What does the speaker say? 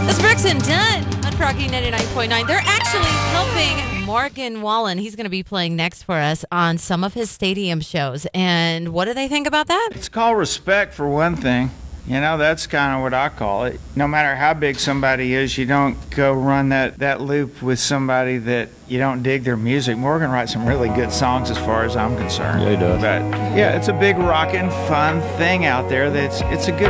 It's Brooks and Dunn on Froggy 99.9. They're actually helping Morgan Wallen. He's going to be playing next for us on some of his stadium shows. And what do they think about that? It's called respect for one thing. You know, that's kind of what I call it. No matter how big somebody is, you don't go run that loop with somebody that you don't dig their music. Morgan writes some really good songs as far as I'm concerned. Yeah, he does. But yeah, it's a big rockin' fun thing out there. It's a good